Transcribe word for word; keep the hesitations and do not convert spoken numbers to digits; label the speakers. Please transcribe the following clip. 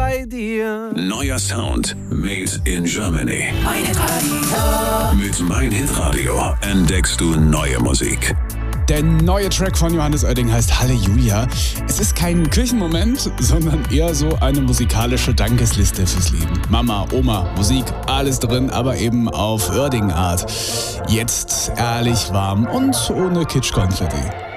Speaker 1: bei dir.
Speaker 2: Neuer Sound made in Germany.
Speaker 3: Mein Hitradio.
Speaker 2: Mit Mein Hitradio entdeckst du neue Musik.
Speaker 4: Der neue Track von Johannes Oerding heißt Halleluja. Es ist kein Kirchenmoment, sondern eher so eine musikalische Dankesliste fürs Leben. Mama, Oma, Musik, alles drin, aber eben auf Oerding-Art. Jetzt ehrlich warm und ohne Kitsch-Konfetti.